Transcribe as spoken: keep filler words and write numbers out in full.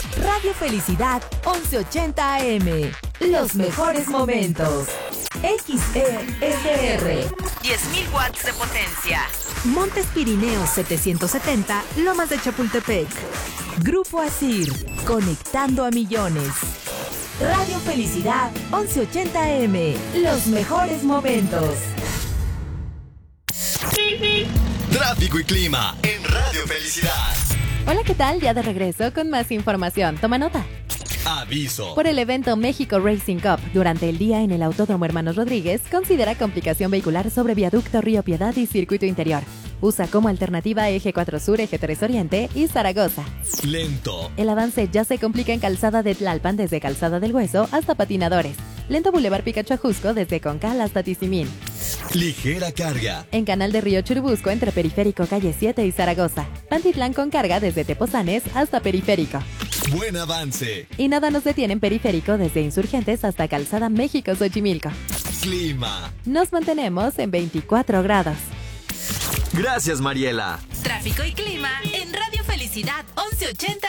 Radio Felicidad once ochenta A M. Los mejores momentos. X E S R. diez mil watts de potencia. Montes Pirineos setecientos setenta, Lomas de Chapultepec. Grupo Asir, conectando a millones. Radio Felicidad once ochenta A M. Los mejores momentos. Tráfico y clima en Radio Felicidad. Hola, ¿qué tal? Ya de regreso con más información. Toma nota. Aviso. Por el evento México Racing Cup, durante el día en el Autódromo Hermanos Rodríguez, considera complicación vehicular sobre viaducto Río Piedad y circuito interior. Usa como alternativa Eje cuatro Sur, Eje tres Oriente y Zaragoza. Lento. El avance ya se complica en Calzada de Tlalpan desde Calzada del Hueso hasta Patinadores. Lento Boulevard Picacho Ajusco desde Concal hasta Tizimín. Ligera carga. En Canal de Río Churubusco entre Periférico Calle siete y Zaragoza. Pantitlán con carga desde Tepozanes hasta Periférico. Buen avance. Y nada nos detiene en Periférico desde Insurgentes hasta Calzada México Xochimilco. Clima. Nos mantenemos en veinticuatro grados. Gracias, Mariela. Tráfico y clima en Radio Felicidad once ochenta